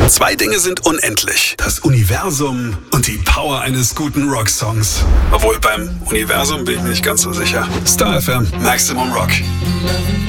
Zwei Dinge sind unendlich. Das Universum und die Power eines guten Rocksongs. Obwohl beim Universum bin ich mir nicht ganz so sicher. Star FM, Maximum Rock.